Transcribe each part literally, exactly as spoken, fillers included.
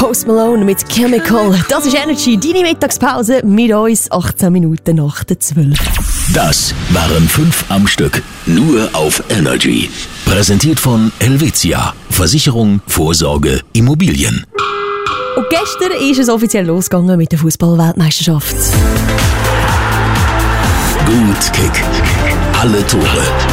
Post Malone mit Chemical. Das ist Energy, deine Mittagspause mit uns, achtzehn Minuten nach der zwölf. Das waren fünf am Stück, nur auf Energy. Präsentiert von Helvetia. Versicherung, Vorsorge, Immobilien. Und gestern ist es offiziell losgegangen mit der Fußball-Weltmeisterschaft. Gut Kick. Alle Tore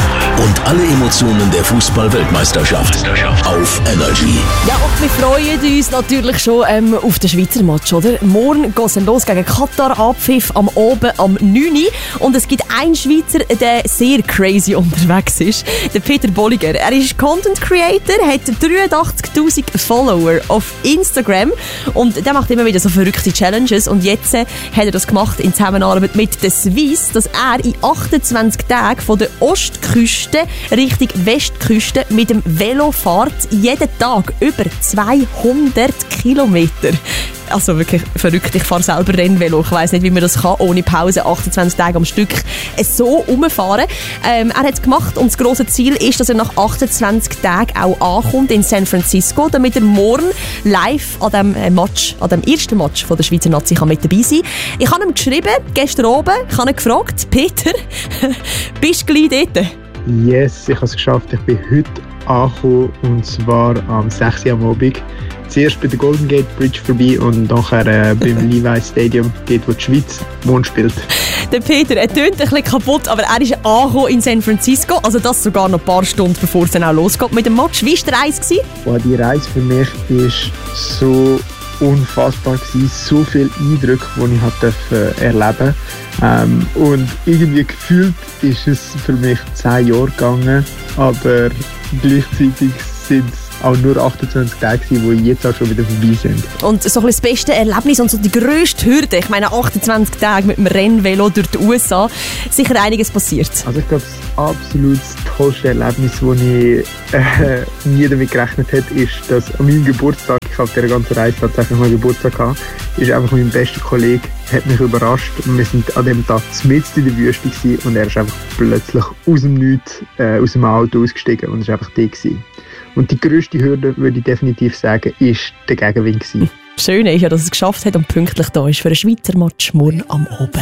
und alle Emotionen der Fußball-Weltmeisterschaft auf Energy. Ja, und wir freuen uns natürlich schon ähm, auf den Schweizer Match, oder? Morgen geht es los gegen Katar, Abpfiff am Oben am neun Uhr. Und es gibt einen Schweizer, der sehr crazy unterwegs ist. Der Peter Bolliger. Er ist Content Creator, hat dreiundachtzigtausend Follower auf Instagram und der macht immer wieder so verrückte Challenges. Und jetzt äh, hat er das gemacht in Zusammenarbeit mit der Swiss, dass er in achtundzwanzig Tagen von der Ostküste Richtung Westküste mit dem Velo fährt, jeden Tag über zweihundert Kilometer. Also wirklich verrückt. Ich fahre selber Rennvelo. Ich weiss nicht, wie man das kann, ohne Pause, achtundzwanzig Tage am Stück so rumfahren. Ähm, er hat es gemacht und das grosse Ziel ist, dass er nach achtundzwanzig Tagen auch ankommt in San Francisco, damit er morgen live an dem Match, an dem ersten Match von der Schweizer Nazi kann mit dabei sein. Ich habe ihm geschrieben, gestern oben, ich habe ihn gefragt, Peter, bist du gleich dort? Yes, ich habe es geschafft. Ich bin heute angekommen und zwar am sechs Uhr am Abend. Zuerst bei der Golden Gate Bridge vorbei und nachher äh, beim Levi Stadium, dort wo die Schweiz Mond spielt. Der Peter, er tönt ein bisschen kaputt, aber er ist angekommen in San Francisco, also das sogar noch ein paar Stunden, bevor es dann auch losgeht mit dem Match. Wie war die Reise? Wow, die Reise für mich ist so unfassbar gewesen, so viele Eindrücke, die ich durfte erleben. Ähm, und irgendwie gefühlt ist es für mich zehn Jahre gegangen, aber gleichzeitig sind es auch nur achtundzwanzig Tage, die jetzt auch schon wieder vorbei sind. Und so ein bisschen das beste Erlebnis und so die grösste Hürde, ich meine achtundzwanzig Tage mit dem Rennvelo durch die U S A, sicher einiges passiert. Also ich glaube, das absolut tollste Erlebnis, das ich äh, nie damit gerechnet habe, ist, dass an meinem Geburtstag, ich habe der ganzen Reise tatsächlich mal Geburtstag gehabt, ist einfach mein bester Kollege, hat mich überrascht und wir sind an dem Tag mitten in der Wüste gewesen und er ist einfach plötzlich aus dem Nichts, äh, aus dem Auto ausgestiegen und ist einfach da gewesen. Und die grösste Hürde, würde ich definitiv sagen, ist der Gegenwind gewesen. Das Schöne ist ja, dass er es geschafft hat und pünktlich da ist für einen Schweizer Match morgen am Abend.